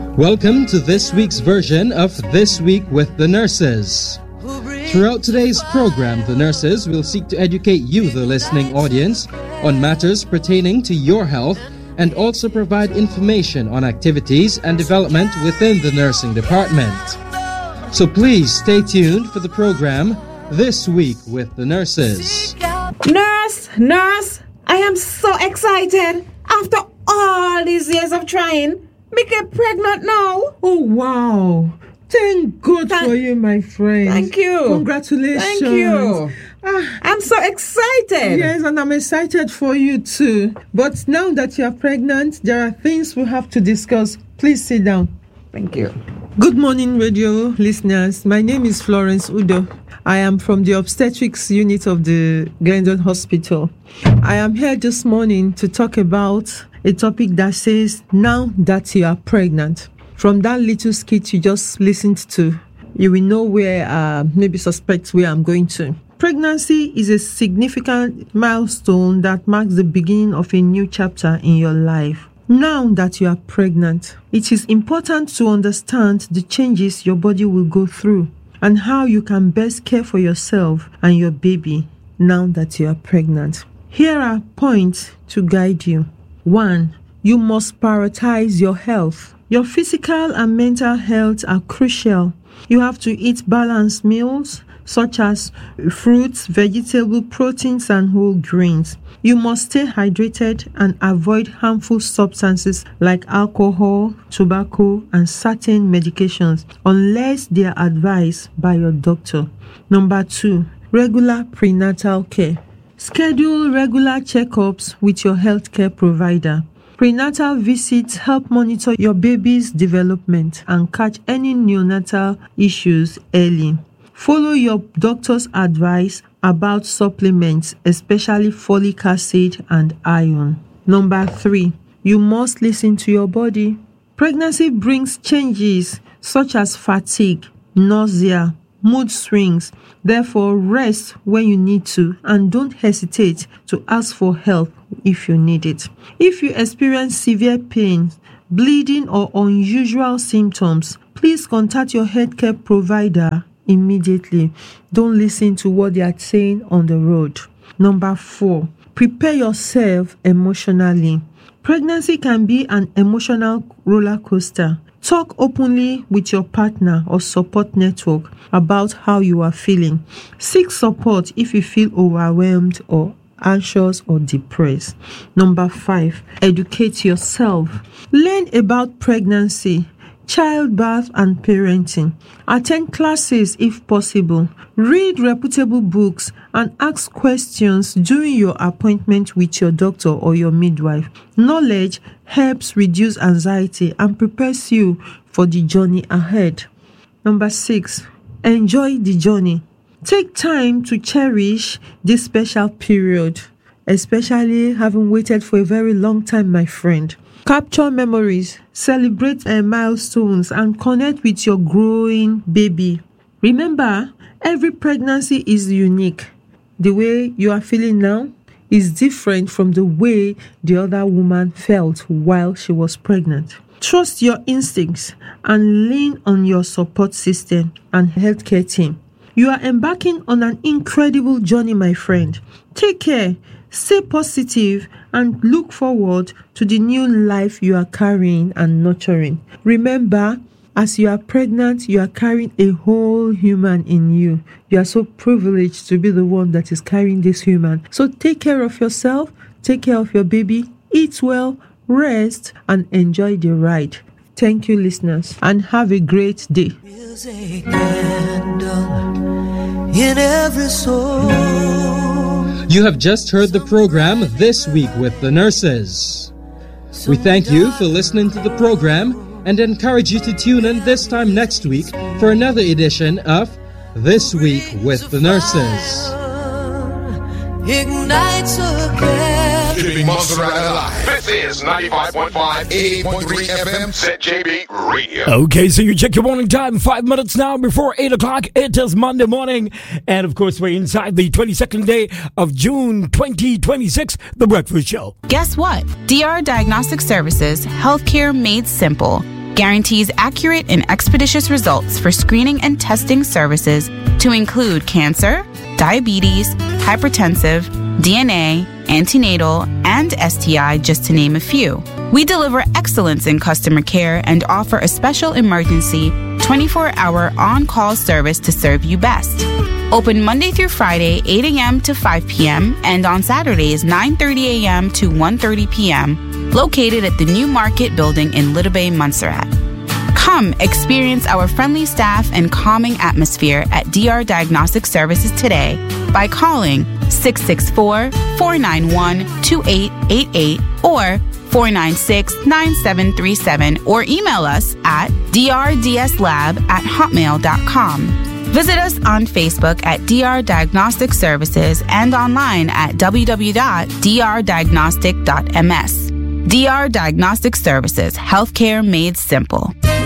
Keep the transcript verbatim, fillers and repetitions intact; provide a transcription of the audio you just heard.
Welcome to this week's version of This Week with the Nurses. Throughout today's program, the nurses will seek to educate you, the listening audience, on matters pertaining to your health and also provide information on activities and development within the nursing department. So please stay tuned for the program This Week with the Nurses. Nurse, nurse, I am so excited. After all these years of trying, me get pregnant now. Oh, wow. Thank God Thank, for you, my friend. Thank you. Congratulations. Thank you. Ah, I'm so excited. Yes, and I'm excited for you too. But now that you are pregnant, there are things we have to discuss. Please sit down. Thank you. Good morning, radio listeners. My name is Florence Udo. I am from the obstetrics unit of the Glendon Hospital. I am here this morning to talk about a topic that says, now that you are pregnant. From that little skit you just listened to, you will know where, uh, maybe suspect where I'm going to. Pregnancy is a significant milestone that marks the beginning of a new chapter in your life. Now that you are pregnant, it is important to understand the changes your body will go through and how you can best care for yourself and your baby now that you are pregnant. Here are points to guide you. One, you must prioritize your health. Your physical and mental health are crucial. You have to eat balanced meals such as fruits, vegetables, proteins, and whole grains. You must stay hydrated and avoid harmful substances like alcohol, tobacco, and certain medications unless they are advised by your doctor. Number two, regular prenatal care. Schedule regular checkups with your healthcare provider. Prenatal visits help monitor your baby's development and catch any neonatal issues early. Follow your doctor's advice about supplements, especially folic acid and iron. Number three, you must listen to your body. Pregnancy brings changes such as fatigue, nausea, mood swings. Therefore, rest when you need to and don't hesitate to ask for help if you need it. If you experience severe pain, bleeding, or unusual symptoms, please contact your healthcare provider immediately. Don't listen to what they are saying on the road. Number four, prepare yourself emotionally. Pregnancy can be an emotional roller coaster. Talk openly with your partner or support network about how you are feeling. Seek support if you feel overwhelmed or anxious or depressed. Number five, educate yourself. Learn about pregnancy, childbirth, and parenting. Attend classes if possible. Read reputable books and ask questions during your appointment with your doctor or your midwife. Knowledge helps reduce anxiety and prepares you for the journey ahead. Number six, enjoy the journey. Take time to cherish this special period, especially having waited for a very long time, my friend. Capture memories, celebrate uh, milestones, and connect with your growing baby. Remember, every pregnancy is unique. The way you are feeling now is different from the way the other woman felt while she was pregnant. Trust your instincts and lean on your support system and healthcare team. You are embarking on an incredible journey, my friend. Take care, stay positive, and look forward to the new life you are carrying and nurturing. Remember, as you are pregnant, you are carrying a whole human in you. You are so privileged to be the one that is carrying this human. So take care of yourself, take care of your baby, eat well, rest, and enjoy the ride. Thank you, listeners, and have a great day. A candle in every soul. You have just heard the program This Week with the Nurses. We thank you for listening to the program and encourage you to tune in this time next week for another edition of This Week with the Nurses. Ignites again. Keeping Montserrat alive. This is ninety-five point five, eighty point three F M, Z J B Radio. Okay, so you check your morning time, five minutes now before eight o'clock. It is Monday morning. And of course, we're inside the twenty-second day of June twenty twenty-six, The Breakfast Show. Guess what? D R Diagnostic Services, healthcare made simple. guarantees accurate and expeditious results for screening and testing services to include cancer, diabetes, hypertensive, D N A, antenatal, and S T I, just to name a few. We deliver excellence in customer care and offer a special emergency twenty-four hour on-call service to serve you best. Open Monday through Friday, eight a.m. to five p.m. and on Saturdays, nine thirty a.m. to one thirty p.m. located at the New Market Building in Little Bay, Montserrat. Come experience our friendly staff and calming atmosphere at D R Diagnostic Services today by calling six six four, four nine one, two eight eight eight or four nine six, nine seven three seven or email us at d r d s lab at hotmail dot com. Visit us on Facebook at D R Diagnostic Services and online at w w w dot d r diagnostic dot m s. D R Diagnostic Services, healthcare made simple.